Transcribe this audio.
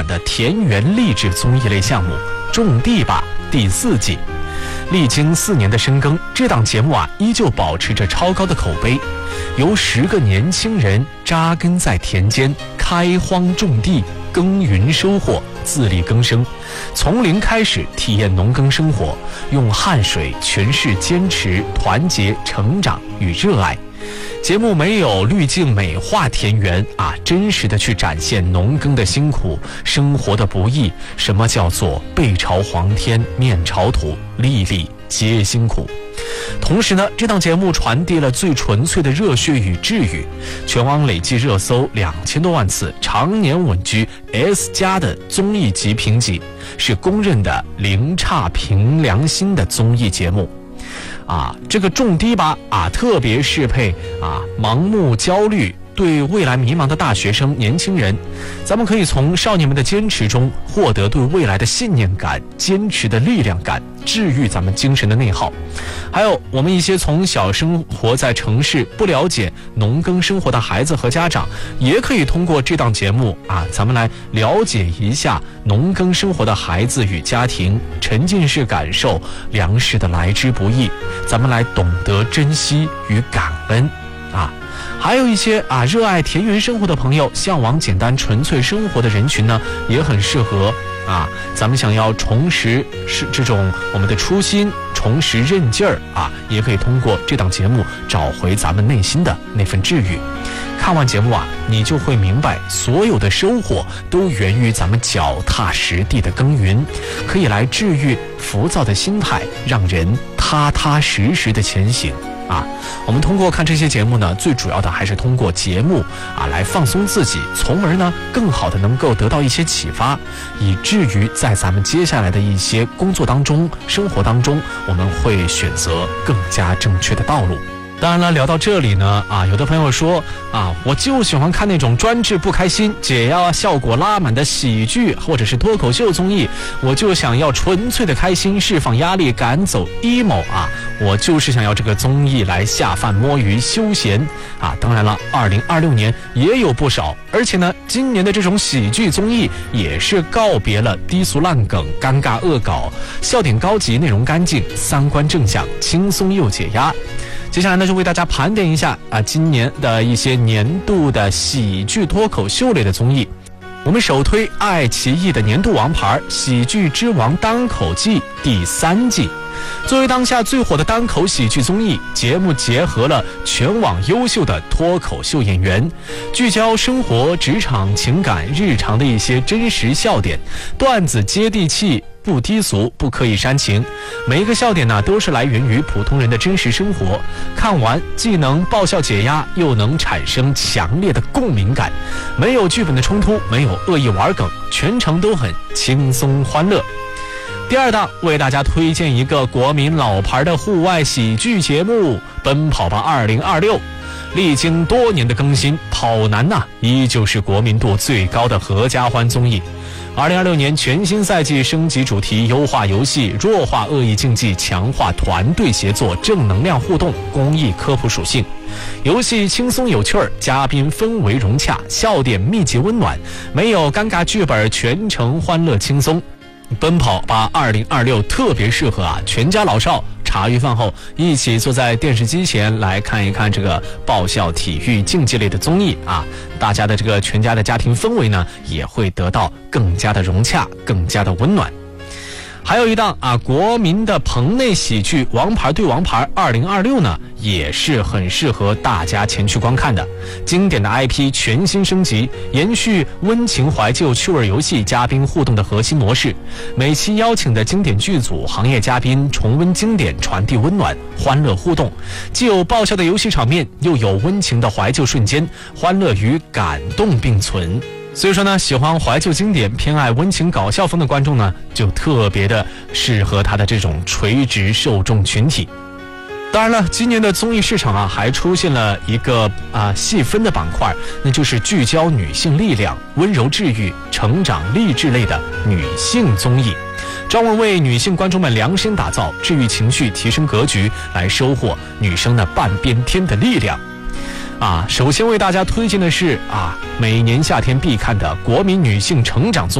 款的田园励志综艺类项目《种地吧》第4季。历经4年的深耕，这档节目依旧保持着超高的口碑。由10个年轻人扎根在田间，开荒种地，耕耘收获，自力更生，从零开始体验农耕生活，用汗水诠释坚持、团结、成长与热爱。节目没有滤镜美化田园真实的去展现农耕的辛苦，生活的不易。什么叫做背朝黄天，面朝土，粒粒皆辛苦。同时呢，这档节目传递了最纯粹的热血与治愈，全网累计热搜2000多万次，常年稳居 S+ 的综艺级评级，是公认的零差凭良心的综艺节目。这个种地吧特别适配盲目焦虑、对未来迷茫的大学生、年轻人。咱们可以从少年们的坚持中获得对未来的信念感、坚持的力量感，治愈咱们精神的内耗。还有我们一些从小生活在城市、不了解农耕生活的孩子和家长，也可以通过这档节目咱们来了解一下农耕生活的孩子与家庭，沉浸式感受粮食的来之不易，咱们来懂得珍惜与感恩还有一些热爱田园生活的朋友，向往简单纯粹生活的人群呢，也很适合咱们想要重拾这种我们的初心，重拾韧劲儿也可以通过这档节目找回咱们内心的那份治愈。看完节目你就会明白，所有的收获都源于咱们脚踏实地的耕耘，可以来治愈浮躁的心态，让人踏踏实实的前行。我们通过看这些节目呢，最主要的还是通过节目来放松自己，从而呢更好的能够得到一些启发，以至于在咱们接下来的一些工作当中、生活当中，我们会选择更加正确的道路。当然了，聊到这里呢有的朋友说我就喜欢看那种专治不开心、解压效果拉满的喜剧或者是脱口秀综艺，我就想要纯粹的开心，释放压力，赶走 emo 我就是想要这个综艺来下饭摸鱼休闲当然了，2026年也有不少，而且呢，今年的这种喜剧综艺也是告别了低俗烂梗、尴尬恶搞，笑点高级，内容干净，三观正向，轻松又解压。接下来呢，就为大家盘点一下今年的一些年度的喜剧脱口秀类的综艺。我们首推爱奇艺的年度王牌《喜剧之王单口季》第3季。作为当下最火的单口喜剧综艺，节目结合了全网优秀的脱口秀演员，聚焦生活、职场、情感、日常的一些真实笑点，段子接地气，不低俗，不刻意煽情。每一个笑点呢，都是来源于普通人的真实生活，看完既能爆笑解压，又能产生强烈的共鸣感，没有剧本的冲突，没有恶意玩梗，全程都很轻松欢乐。第二档为大家推荐一个国民老牌的户外喜剧节目《奔跑吧2026》。历经多年的更新，跑男依旧是国民度最高的合家欢综艺。2026年全新赛季升级主题，优化游戏，弱化恶意竞技，强化团队协作，正能量互动，公益科普属性。游戏轻松有趣儿，嘉宾氛围融洽，笑点密集温暖，没有尴尬剧本，全程欢乐轻松。奔跑吧2026特别适合全家老少茶余饭后一起坐在电视机前来看一看这个爆笑体育竞技类的综艺大家的这个全家的家庭氛围呢也会得到更加的融洽，更加的温暖。还有一档国民的棚内喜剧《王牌对王牌2026》呢，也是很适合大家前去观看的。经典的 IP 全新升级，延续温情怀旧趣味游戏嘉宾互动的核心模式。每期邀请的经典剧组、行业嘉宾重温经典，传递温暖、欢乐互动，既有爆笑的游戏场面，又有温情的怀旧瞬间，欢乐与感动并存。所以说呢，喜欢怀旧经典、偏爱温情搞笑风的观众呢，就特别的适合他的这种垂直受众群体。当然了，今年的综艺市场还出现了一个细分的板块，那就是聚焦女性力量、温柔治愈、成长励志类的女性综艺，专门为女性观众们量身打造，治愈情绪，提升格局，来收获女生的半边天的力量。首先为大家推荐的是每年夏天必看的国民女性成长综艺